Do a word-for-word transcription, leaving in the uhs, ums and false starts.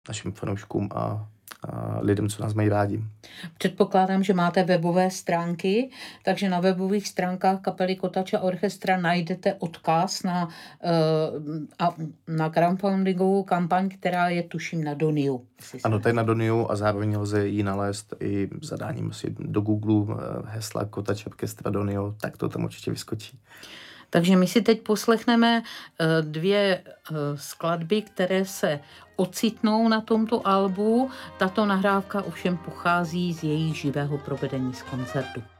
našim fanouškům a a lidem, co nás mají rádi. Předpokládám, že máte webové stránky, takže na webových stránkách kapely Kotač a orchestra najdete odkaz na, uh, na crowdfundingovou kampaň, která je tuším na Doniu. Ano, to je na Doniu a zároveň lze ji nalézt i zadáním si do Google hesla Kotač orchestra Donio, tak to tam určitě vyskočí. Takže my si teď poslechneme dvě skladby, které se ocitnou na tomto albu. Tato nahrávka ovšem pochází z jejich živého provedení z koncertu.